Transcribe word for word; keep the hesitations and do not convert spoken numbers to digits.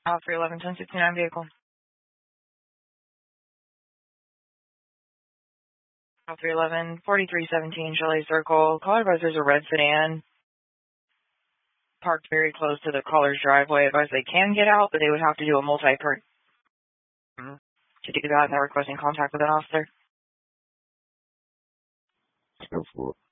Uh, three eleven, ten sixty-nine vehicle. Uh, three eleven, forty-three seventeen Shelley Circle. Caller advised there's a red sedan parked very close to the caller's driveway. Advised they can get out, but they would have to do a multi-part. Mm-hmm. To do that, they're requesting contact with an officer. Go for it.